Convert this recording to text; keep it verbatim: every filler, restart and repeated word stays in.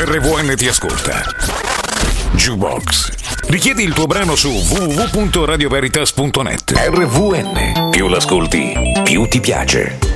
R V N ti ascolta. Jukebox. Richiedi il tuo brano su w w w punto radio veritas punto net. R V N. Più l'ascolti, più ti piace.